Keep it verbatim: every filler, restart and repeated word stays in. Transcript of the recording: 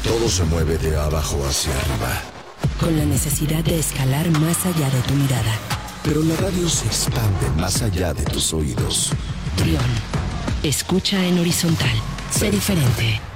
Todo se mueve de abajo hacia arriba. Con la necesidad de escalar más allá de tu mirada. Pero la radio se expande más allá de tus oídos. Trión. Escucha en horizontal. Sé diferente.